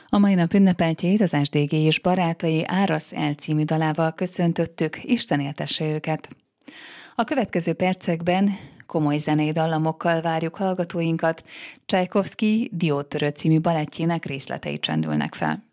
A mai nap ünnepeltjeit az SDG és barátai Árasz El című dalával köszöntöttük, Isten éltesse őket. A következő percekben komoly zenei dallamokkal várjuk hallgatóinkat, Csajkovszky Diótörő című balettjének részletei csendülnek fel.